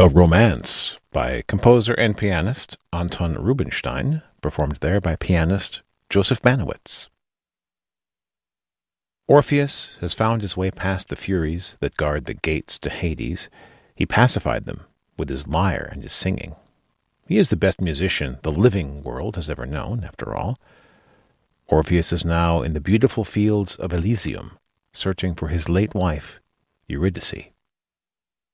A Romance by composer and pianist Anton Rubinstein, performed there by pianist Joseph Banowitz. Orpheus has found his way past the Furies that guard the gates to Hades. He pacified them with his lyre and his singing. He is the best musician the living world has ever known, after all. Orpheus is now in the beautiful fields of Elysium, searching for his late wife, Eurydice.